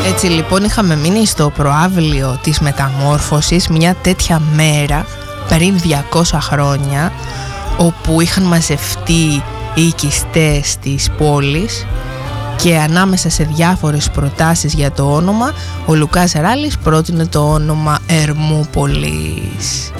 Έτσι λοιπόν είχαμε μείνει στο προαύλιο της μεταμόρφωσης, μια τέτοια μέρα πριν 200 χρόνια, όπου είχαν μαζευτεί οι οικιστές της πόλης και ανάμεσα σε διάφορες προτάσεις για το όνομα ο Λουκάς Ράλης πρότεινε το όνομα Ερμούπολης.